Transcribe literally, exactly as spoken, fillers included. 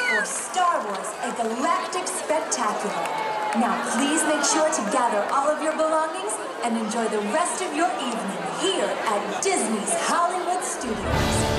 for Star Wars: A Galactic Spectacular. Now, please make sure to gather all of your belongings and enjoy the rest of your evening here at Disney's Hollywood Studios.